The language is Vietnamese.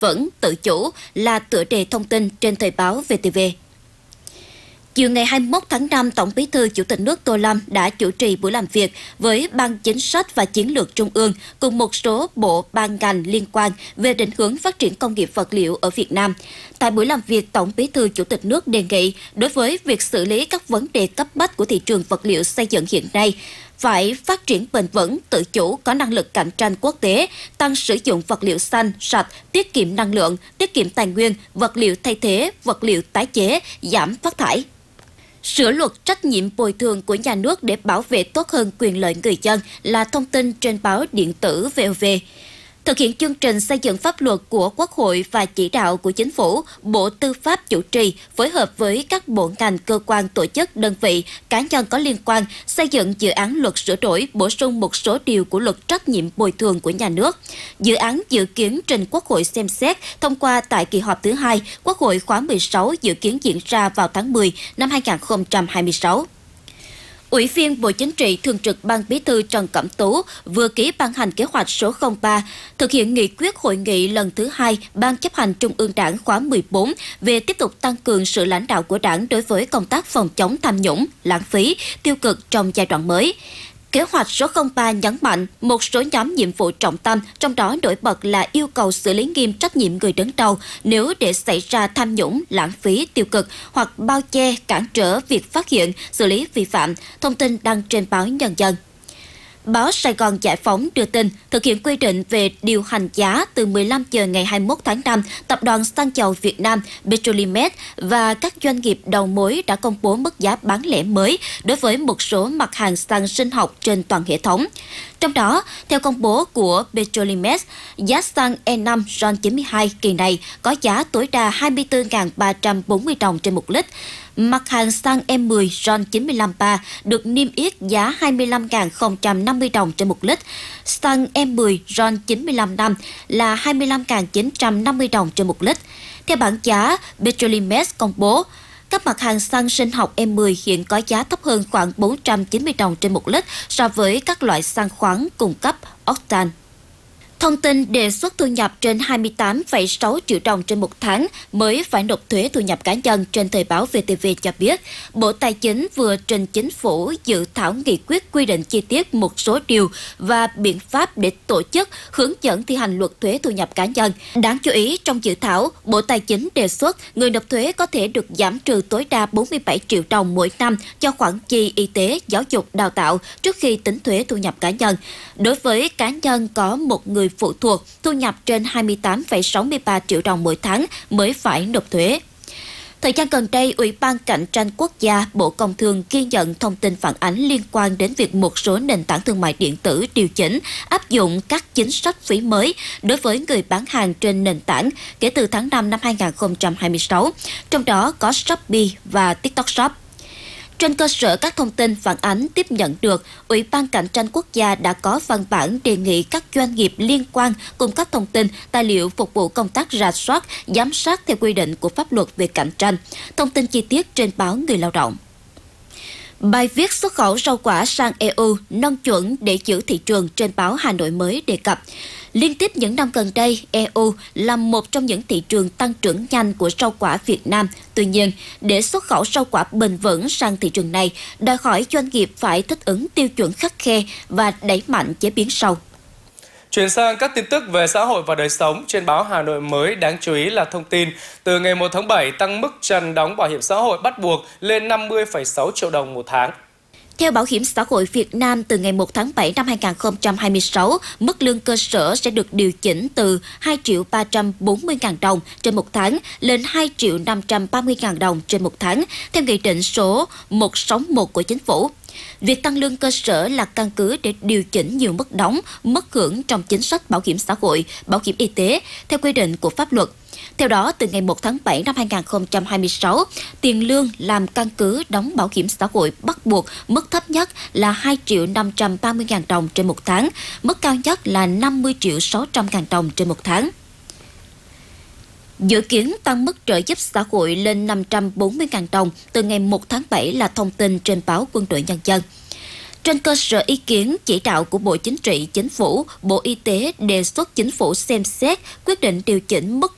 vững, tự chủ là tựa đề thông tin trên thời báo VTV. Chiều ngày 21 tháng 5, Tổng Bí thư Chủ tịch nước Tô Lâm đã chủ trì buổi làm việc với Ban Chính sách và Chiến lược Trung ương cùng một số bộ ban ngành liên quan về định hướng phát triển công nghiệp vật liệu ở Việt Nam. Tại buổi làm việc, Tổng Bí thư Chủ tịch nước đề nghị đối với việc xử lý các vấn đề cấp bách của thị trường vật liệu xây dựng hiện nay, phải phát triển bền vững, tự chủ, có năng lực cạnh tranh quốc tế, tăng sử dụng vật liệu xanh, sạch, tiết kiệm năng lượng, tiết kiệm tài nguyên, vật liệu thay thế, vật liệu tái chế, giảm phát thải. Sửa luật trách nhiệm bồi thường của nhà nước để bảo vệ tốt hơn quyền lợi người dân là thông tin trên báo điện tử VOV. Thực hiện chương trình xây dựng pháp luật của Quốc hội và chỉ đạo của Chính phủ, Bộ Tư pháp chủ trì phối hợp với các bộ ngành, cơ quan, tổ chức, đơn vị, cá nhân có liên quan xây dựng dự án luật sửa đổi, bổ sung một số điều của luật trách nhiệm bồi thường của nhà nước. Dự án dự kiến trình Quốc hội xem xét thông qua tại kỳ họp thứ 2, Quốc hội khóa 16 dự kiến diễn ra vào tháng 10 năm 2026. Ủy viên Bộ Chính trị Thường trực Ban Bí thư Trần Cẩm Tú vừa ký ban hành kế hoạch số 03 thực hiện nghị quyết hội nghị lần thứ 2 Ban chấp hành Trung ương Đảng khóa 14 về tiếp tục tăng cường sự lãnh đạo của Đảng đối với công tác phòng chống tham nhũng, lãng phí, tiêu cực trong giai đoạn mới. Kế hoạch số 03 nhấn mạnh một số nhóm nhiệm vụ trọng tâm, trong đó nổi bật là yêu cầu xử lý nghiêm trách nhiệm người đứng đầu nếu để xảy ra tham nhũng, lãng phí, tiêu cực hoặc bao che, cản trở việc phát hiện, xử lý vi phạm. Thông tin đăng trên báo Nhân dân. Báo Sài Gòn Giải phóng đưa tin, thực hiện quy định về điều hành giá từ 15 giờ ngày 21 tháng 5, Tập đoàn Xăng dầu Việt Nam Petrolimex và các doanh nghiệp đầu mối đã công bố mức giá bán lẻ mới đối với một số mặt hàng xăng sinh học trên toàn hệ thống. Trong đó, theo công bố của Petrolimex, giá xăng E5 RON 92 kỳ này có giá tối đa 24.340 đồng trên 1 lít. Mặt hàng xăng E10 RON 95 được niêm yết giá 25.050 đồng trên 1 lít. Xăng E10 RON 95 là 25.950 đồng trên 1 lít. Theo bảng giá, Petrolimex công bố, các mặt hàng xăng sinh học E10 hiện có giá thấp hơn khoảng 490 đồng trên 1 lít so với các loại xăng khoáng cung cấp octane. Thông tin đề xuất thu nhập trên 28,6 triệu đồng trên 1 tháng mới phải nộp thuế thu nhập cá nhân trên thời báo VTV cho biết, Bộ Tài chính vừa trình Chính phủ dự thảo nghị quyết quy định chi tiết một số điều và biện pháp để tổ chức hướng dẫn thi hành luật thuế thu nhập cá nhân. Đáng chú ý, trong dự thảo, Bộ Tài chính đề xuất người nộp thuế có thể được giảm trừ tối đa 47 triệu đồng mỗi năm cho khoản chi y tế, giáo dục, đào tạo trước khi tính thuế thu nhập cá nhân. Đối với cá nhân có một người phụ thuộc, thu nhập trên 28,63 triệu đồng mỗi tháng mới phải nộp thuế. Thời gian gần đây, Ủy ban Cạnh tranh Quốc gia, Bộ Công Thương ghi nhận thông tin phản ánh liên quan đến việc một số nền tảng thương mại điện tử điều chỉnh, áp dụng các chính sách phí mới đối với người bán hàng trên nền tảng kể từ tháng 5 năm 2026, trong đó có Shopee và TikTok Shop. Trên cơ sở các thông tin phản ánh tiếp nhận được, Ủy ban Cạnh tranh Quốc gia đã có văn bản đề nghị các doanh nghiệp liên quan cung cấp thông tin, tài liệu phục vụ công tác rà soát, giám sát theo quy định của pháp luật về cạnh tranh. Thông tin chi tiết trên báo Người Lao động. Bài viết xuất khẩu rau quả sang EU nâng chuẩn để giữ thị trường trên báo Hà Nội Mới đề cập. Liên tiếp những năm gần đây, EU là một trong những thị trường tăng trưởng nhanh của rau quả Việt Nam. Tuy nhiên, để xuất khẩu rau quả bền vững sang thị trường này, đòi hỏi doanh nghiệp phải thích ứng tiêu chuẩn khắt khe và đẩy mạnh chế biến sâu. Chuyển sang các tin tức về xã hội và đời sống, trên báo Hà Nội Mới đáng chú ý là thông tin từ ngày 1 tháng 7 tăng mức trần đóng bảo hiểm xã hội bắt buộc lên 50,6 triệu đồng một tháng. Theo Bảo hiểm xã hội Việt Nam, từ ngày 1 tháng 7 năm 2026, mức lương cơ sở sẽ được điều chỉnh từ 2.340.000 đồng trên 1 tháng lên 2.530.000 đồng trên 1 tháng, theo Nghị định số 161 của Chính phủ. Việc tăng lương cơ sở là căn cứ để điều chỉnh nhiều mức đóng, mức hưởng trong chính sách bảo hiểm xã hội, bảo hiểm y tế, theo quy định của pháp luật. Theo đó, từ ngày 1 tháng 7 năm 2026, tiền lương làm căn cứ đóng bảo hiểm xã hội bắt buộc mức thấp nhất là 2.530.000 đồng trên 1 tháng, mức cao nhất là 50.600.000 đồng trên 1 tháng. Dự kiến tăng mức trợ giúp xã hội lên 540.000 đồng từ ngày 1 tháng 7 là thông tin trên báo Quân đội Nhân dân. Trên cơ sở ý kiến chỉ đạo của Bộ Chính trị, Chính phủ, Bộ Y tế đề xuất Chính phủ xem xét quyết định điều chỉnh mức